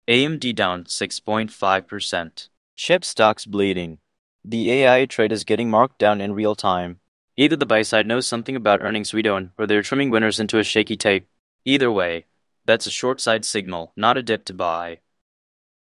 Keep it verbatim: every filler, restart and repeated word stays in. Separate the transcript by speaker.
Speaker 1: A M D down six point five percent. Chip stocks bleeding. The A I trade is getting marked down in real time. Either the buy side knows something about earnings we don't, or they're trimming winners into a shaky tape. Either way, that's a short side signal, not a dip to buy.